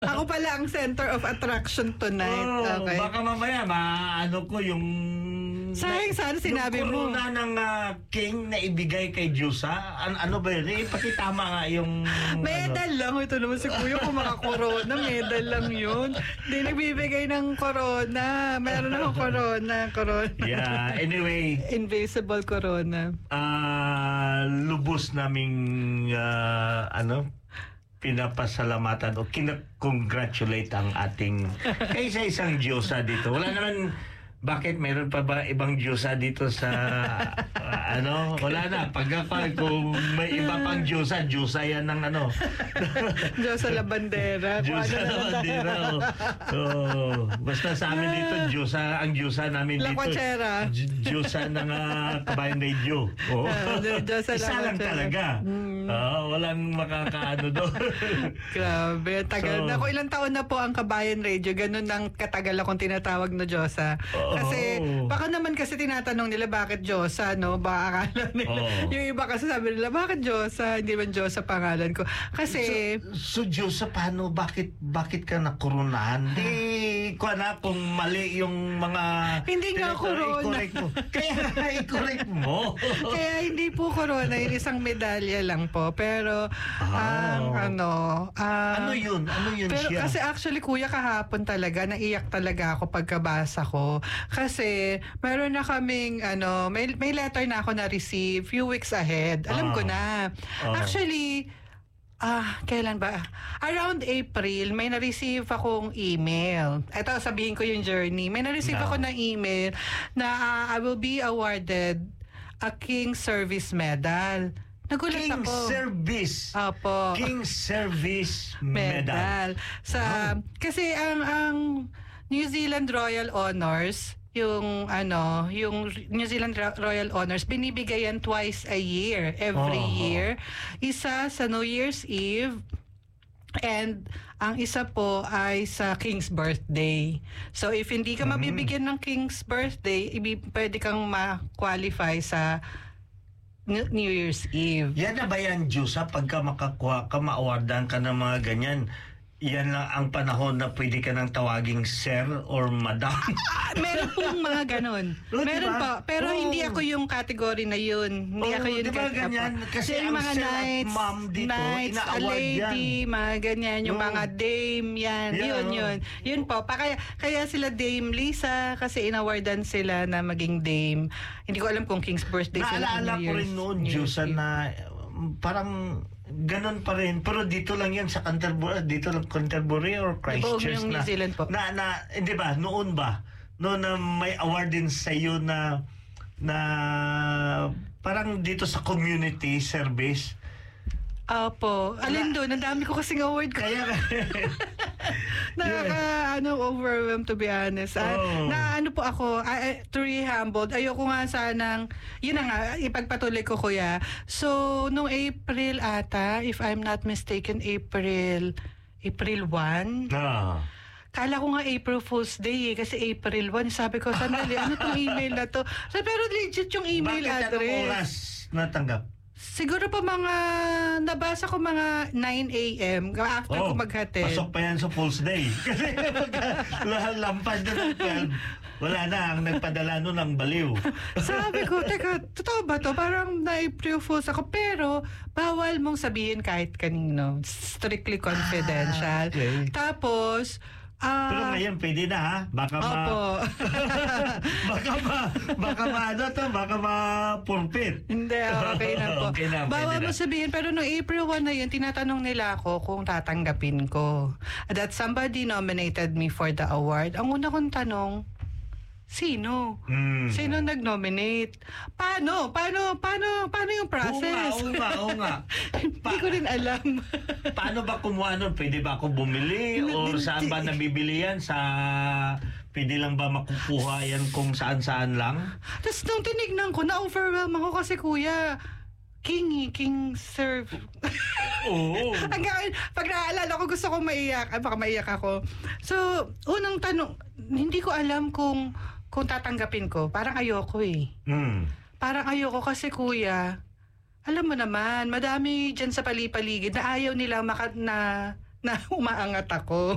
Ako pala ang center of attraction tonight. Oh, Okay. baka mamaya maano ko yung Sayang sana sinabi mo. yung corona ng king na ibigay kay Diyosa. Ano ba yun? Ipakitama nga yung Medal lang. Ito naman si Kuya kung corona. Medal lang yun. Hindi nagbibigay ng corona. Meron akong corona. Yeah, anyway. Invisible corona. Lubos naming pinapasalamatan o kinakongratulate ang ating kaisa-isang Diyosa dito. Wala naman, bakit meron pa ba ibang Diyosa dito sa wala na. Kung may iba pang Diyosa yan ng Diyosa la bandera. Diyosa la bandera. Basta sa amin dito, ang Diyosa namin La dito. Cuachera. Diyosa ng Kabayan Radio. Diyosa la Isa lang Cuachera. talaga. Walang makakaano doon. Grabe, tagal na. Kung ilang taon na po ang Kabayan Radio, ganun ang katagal akong tinatawag na Diyosa. Kasi, baka naman kasi tinatanong nila bakit Diyosa, no? Baka akala nila. Yung iba kasi sabi nila, bakit Diyosa? Hindi man Diyosa pangalan ko. Kasi... So Diyosa, paano? Bakit ka nakurunahan? Kung mali yung mga... Hindi nga corona. I-correct mo. Kaya i-correct mo. Kaya hindi po corona, yun isang medalya lang po. Pero, ano yun pero siya? kasi actually, Kuya, kahapon talaga, naiyak talaga ako pagkabasa ko. Kasi, meron na kaming, may letter na ako na-receive few weeks ahead. Alam ko na. Actually, kailan ba? Around April, may na-receive akong email. Ito, sabihin ko yung journey. May na-receive ako na email na I will be awarded a King Service Medal. Nagulat King ako. Service. Opo. King Service Medal. Kasi ang New Zealand Royal Honors, yung New Zealand Royal Honors, binibigayan twice a year, every year. Isa sa New Year's Eve, and ang isa po ay sa King's birthday. So if hindi ka mabibigyan ng King's birthday, pwede kang ma-qualify sa New Year's Eve. Yan na ba yan, Diyosa? Pagka makakuha ka, ma-awardan ka ng mga ganyan, yan lang ang panahon na pwede ka nang tawaging sir or madam. Meron pong mga ganon. Meron diba? po. Pero hindi ako yung category na yun. Hindi ako yung diba ganyan? Kasi yung ang mga sir at knights, ma'am dito, a ina-award lady, mga ganyan. Yung mga dame, yan. Yun. Yun po. Kaya sila Dame Lisa, kasi inawardan sila na maging dame. Hindi ko alam kung King's birthday sila. Naalala ko rin noon, Diyosa, na parang ganon pa rin. Pero dito lang yan sa Canterbury, Canterbury or Christchurch yung New Zealand po. Hindi ba, noon na may award din sa iyo na parang dito sa community service. Opo. Alin doon? Ang dami ko kasing award ko. Kaya overwhelmed to be honest. Po ako, truly humbled. Ayoko nga sanang, yun na nga, ipagpatuloy ko, Kuya. So, nung April ata, if I'm not mistaken, April 1. Kala ko nga April Fool's Day kasi April 1. Sabi ko, sandali, ano tong email na to? Pero legit yung email address. Bakit anong oras natanggap? Siguro pa nabasa ko mga 9 a.m. after ko maghatid. Pasok pa yan sa Fool's Day. Kasi lampad na ng 12, wala na, ang nagpadala nun ang baliw. Sabi ko, teka, totoo ba to? Parang na-April Fools ako, pero bawal mong sabihin kahit kanino. Strictly confidential. Okay. Tapos, pero ngayon pwede na, ha? Baka ma-purpit. Hindi, okay na po. Okay na, bawal pwede mo na. sabihin, pero no April 1 na yun, tinatanong nila ako kung tatanggapin ko. That somebody nominated me for the award. Ang una kong tanong, sino? Sino nag-nominate? Paano yung process? Oo nga. Hindi ko rin alam. Paano ba kumuha nun? Pwede ba ako bumili? O saan ba nabibili yan? Pwede lang ba makukuha yan kung saan-saan lang? Tapos nung tinignan ko, na-overwhelm ako kasi, Kuya, King serve. Oo. Hanggang pag naaalala ko, gusto kong maiyak. Baka maiyak ako. So, unang tanong, hindi ko alam kung tatanggapin ko. Parang ayoko eh. Parang ayoko kasi, Kuya, alam mo naman, madami dyan sa palipaligid na ayaw nila na umaangat ako.